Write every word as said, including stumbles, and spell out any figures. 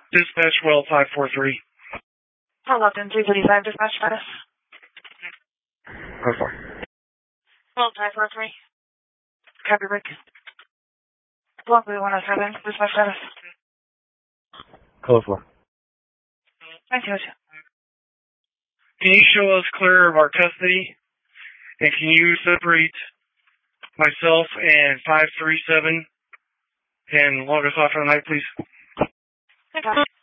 Dispatch well five four three. Hold up, three thirty-five, dispatch status. Go for Well five four three. Copy, Rick. Block one oh seven, dispatch status. Code four. Thank you. Can you show us clear of our custody? And can you separate myself and five three seven and log us off for the night, please? Okay.